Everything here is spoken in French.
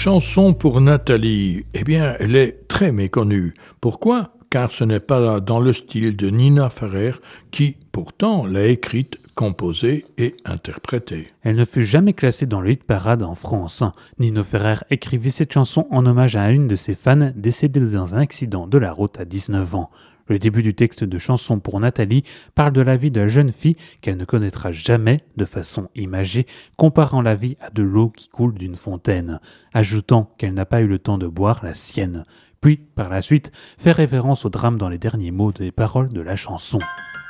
Chanson pour Nathalie, eh bien, elle est très méconnue. Pourquoi ? Car ce n'est pas dans le style de Nina Ferrer, qui, pourtant, l'a écrite, composée et interprétée. Elle ne fut jamais classée dans le hit-parade en France. Nino Ferrer écrivit cette chanson en hommage à une de ses fans décédée dans un accident de la route à 19 ans. Le début du texte de Chanson pour Nathalie parle de la vie de la jeune fille qu'elle ne connaîtra jamais de façon imagée, comparant la vie à de l'eau qui coule d'une fontaine, ajoutant qu'elle n'a pas eu le temps de boire la sienne. Puis, par la suite, fait référence au drame dans les derniers mots des paroles de la chanson.